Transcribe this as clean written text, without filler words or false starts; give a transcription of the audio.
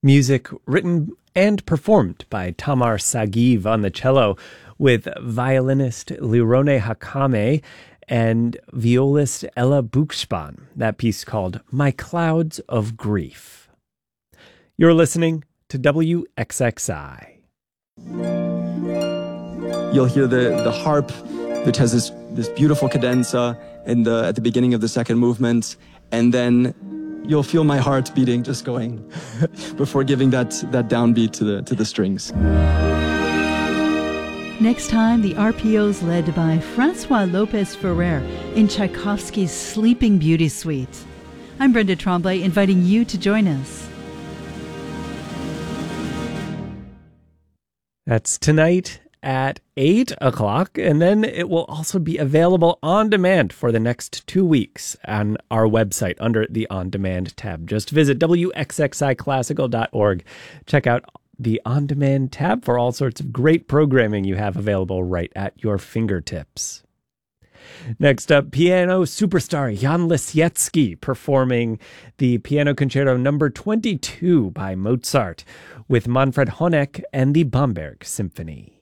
Music written and performed by Tamar Sagiv on the cello, with violinist Lirone Hakame and violist Ella Buchspan. That piece called My Clouds of Grief. You're listening to WXXI. You'll hear the harp, which has this beautiful cadenza at the beginning of the second movement, and then you'll feel my heart beating, just going before giving that downbeat to the strings. Next time, the RPOs led by Francois Lopez Ferrer in Tchaikovsky's Sleeping Beauty Suite. I'm Brenda Tremblay, inviting you to join us. That's tonight at 8 o'clock, and then it will also be available on demand for the next 2 weeks on our website under the On Demand tab. Just visit wxxiclassical.org. Check out the On Demand tab for all sorts of great programming you have available right at your fingertips. Next up, piano superstar Jan Lisiecki performing the Piano Concerto No. 22 by Mozart with Manfred Honeck and the Bamberg Symphony.